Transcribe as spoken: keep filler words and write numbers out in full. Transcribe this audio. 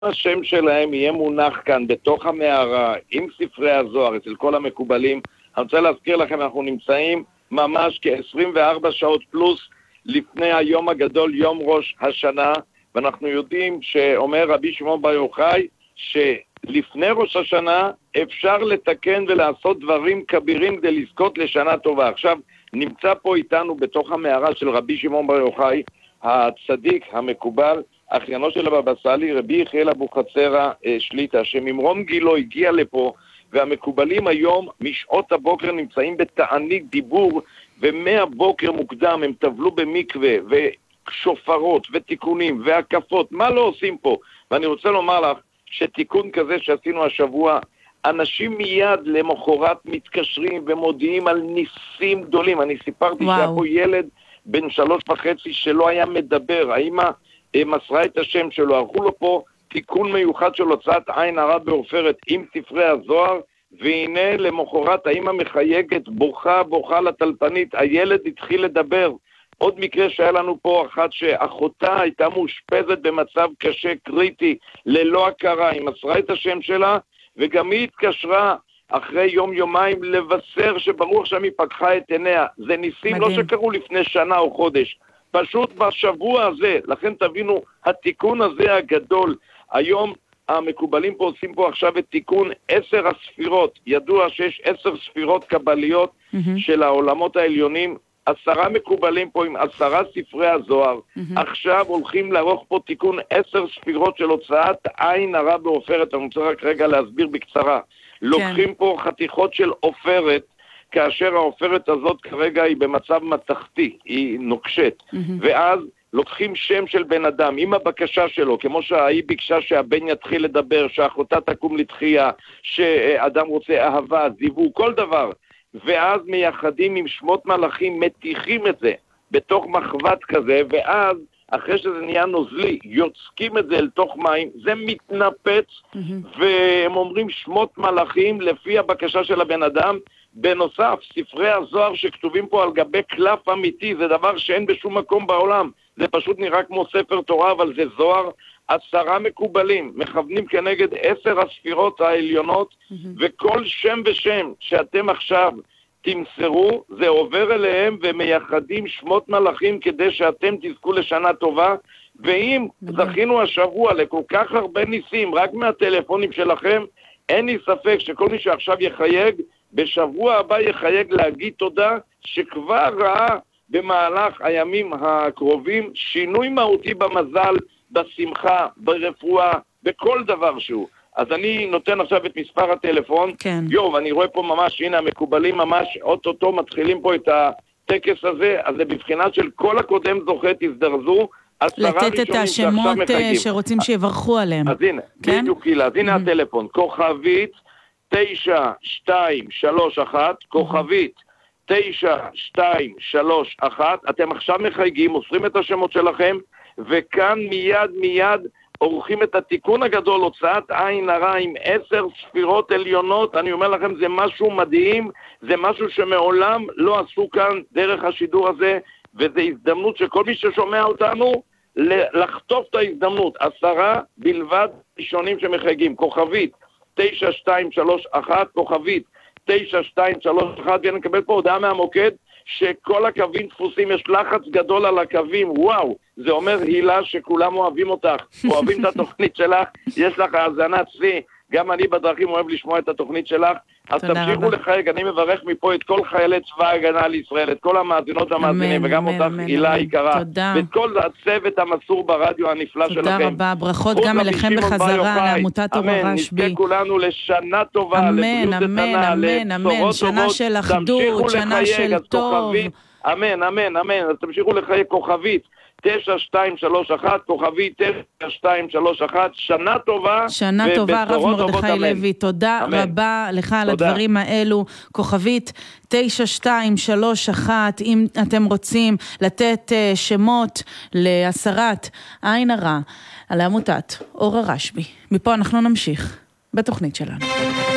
השם שלהם יהיה מונח כאן בתוך המערה עם ספרי הזוהר אצל כל המקובלים. אני רוצה להזכיר לכם, אנחנו נמצאים ממש כ-עשרים וארבע שעות פלוס לפני היום הגדול, יום ראש השנה, ואנחנו יודעים שאומר רבי שמעון בר יוחאי שלפני ראש השנה אפשר לתקן ולעשות דברים כבירים כדי לזכות לשנה טובה. עכשיו נמצא פה איתנו בתוך המערה של רבי שמעון בר יוחאי הצדיק המקובל, אחיינו של הבבא סאלי, רבי יחיאל אבוחצירא שליט"א, שממרום גילו הגיע לפה, והמקובלים היום משעות הבוקר נמצאים בתענית דיבור, ומהבוקר מוקדם הם טבלו במקווה ושופרות ותיקונים והקפות, מה לא עושים פה? ואני רוצה לומר לך שתיקון כזה שעשינו השבוע, אנשים מיד למחרת מתקשרים ומודיעים על ניסים גדולים. אני סיפרתי שהיה פה ילד בן שלוש וחצי שלא היה מדבר, האמא מסרה את השם שלו, ערכו לו פה תיקון מיוחד של הוצאת עין הרע בעופרת עם ספרי הזוהר, והנה למחרת האמא מחייגת, בוכה בוכה לטלפנית, הילד התחיל לדבר. עוד מקרה שהיה לנו פה, אחת שאחותה הייתה מאושפזת במצב קשה קריטי ללא הכרה, היא מסרה את השם שלה וגם היא התקשרה אחרי יום יומיים לבשר שברוך שם היא פקחה את עיניה. זה ניסים מדהים. לא שקרו לפני שנה או חודש, פשוט בשבוע הזה. לכן תבינו, התיקון הזה הגדול, היום המקובלים פה עושים פה עכשיו את תיקון עשר הספירות. ידוע שיש עשר ספירות קבליות mm-hmm. של העולמות העליונים, עשרה מקובלים פה עם עשרה ספרי הזוהר. Mm-hmm. עכשיו הולכים לערוך פה תיקון עשר ספירות של הוצאת עין הרע בעופרת. אני רוצה רק רגע להסביר בקצרה. כן. לוקחים פה חתיכות של עופרת, כאשר העופרת הזאת כרגע היא במצב מתחתי, היא נוקשת, mm-hmm. ואז לוקחים שם של בן אדם עם הבקשה שלו, כמו שהיא ביקשה שהבן יתחיל לדבר, שאחותה תקום לתחייה, שאדם רוצה אהבה, זיוו, כל דבר, ואז מייחדים עם שמות מלאכים, מתיחים את זה בתוך מחבת כזה, ואז אחרי שזה נהיה נוזלי, יוצקים את זה אל תוך מים, זה מתנפץ, mm-hmm. והם אומרים שמות מלאכים לפי הבקשה של הבן אדם. בנוסף, ספרי הזוהר שכתובים פה על גבי קלף אמיתי, זה דבר שאין בשום מקום בעולם, זה פשוט נראה כמו ספר תורה, אבל זה זוהר. עשרה מקובלים, מכוונים כנגד עשר הספירות העליונות, mm-hmm. וכל שם ושם שאתם עכשיו תמסרו, זה עובר אליהם ומייחדים שמות מלאכים כדי שאתם תזכו לשנה טובה. ואם זכינו השבוע לכל כך הרבה ניסים רק מהטלפונים שלכם, אין לי ספק שכל מי שעכשיו יחייג, בשבוע הבא יחייג להגיד תודה שכבר ראה במהלך הימים הקרובים שינוי מהותי במזל, בשמחה, ברפואה, בכל דבר שהוא. אז אני נותן עכשיו את מספר הטלפון. כן. יו, ואני רואה פה ממש, הנה המקובלים ממש, אוטוטו מתחילים פה את הטקס הזה, אז זה בבחינה של כל הקודם זוכה, תזדרזו. לתת את השמות שרוצים שיברכו עליהם. אז הנה, כן? בדיוק קילה, אז הנה mm-hmm. הטלפון, כוכבית תשע שתיים שלוש אחת, כוכבית תשע שתיים שלוש אחת, אתם עכשיו מחייגים, מוסרים את השמות שלכם, וכאן מיד מיד עורכים את התיקון הגדול, הוצאת עין הרע עם עשר ספירות עליונות. אני אומר לכם, זה משהו מדהים, זה משהו שמעולם לא עשו כאן דרך השידור הזה, וזו הזדמנות שכל מי ששומע אותנו, לחטוף את ההזדמנות. עשרה בלבד ראשונים שמחייגים, כוכבית תשע שתיים שלוש אחת, כוכבית תשע שתיים שלוש אחת, ואני מקבל פה הודעה מהמוקד, שכל הקווים תפוסים, יש לחץ גדול על הקווים, וואו, זה אומר הילה שכולם אוהבים אותך, אוהבים את התוכנית שלך, יש לך האזנת שיא, גם אני בדרכים אוהב לשמוע את התוכנית שלך, אז תמשיכו לחייג, אני מברך מפה את כל חיילי צבא ההגנה לישראל, את כל המאזינות והמאזינים, וגם אותך הילה היקרה, ואת כל הצוות המסור ברדיו הנפלא שלכם. תודה רבה, ברכות גם אליכם בחזרה, לעמותת אור הרשב"י. נזכה כולנו לשנה טובה, לבריאות איתנה, לבשורות טובות, של אחדות, שנה של טוב. אמן, אמן, אמן, אז תמשיכו לחייג כוכבית תשע שתיים שלוש אחת, כוכבית תשע שתיים שלוש אחת, שנה טובה. שנה טובה, רב מרדכי לוי, תודה אמן. רבה לך על תודה. הדברים האלו. כוכבית תשע שתיים שלוש אחת, אם אתם רוצים לתת uh, שמות להסרת עין הרע על עמותת אור הרשב"י. מפה אנחנו נמשיך בתוכנית שלנו.